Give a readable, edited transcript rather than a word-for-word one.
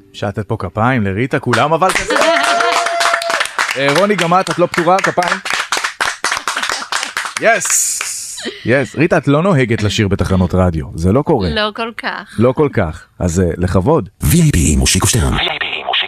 שטת פה כפיים לריטה, כולם אבל כזה. רוני, גם את לא פתורה, כפיים? יס, ריטה, את לא נוהגת לשיר בתחנות רדיו, זה לא קורה. לא כל כך. לא כל כך, אז לכבוד. VIP מושיקו שטרן.